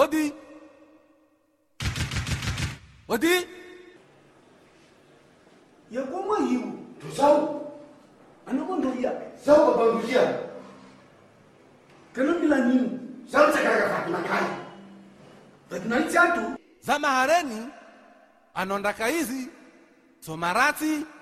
Odi. Odi. Ya kuma yiwu. To sau. Anakondo ya. Sau ka bangulia. Kana bila nini? Sau chakaka Fatima kai. Fatima chatu. Za mahareni anondaka hizi somarati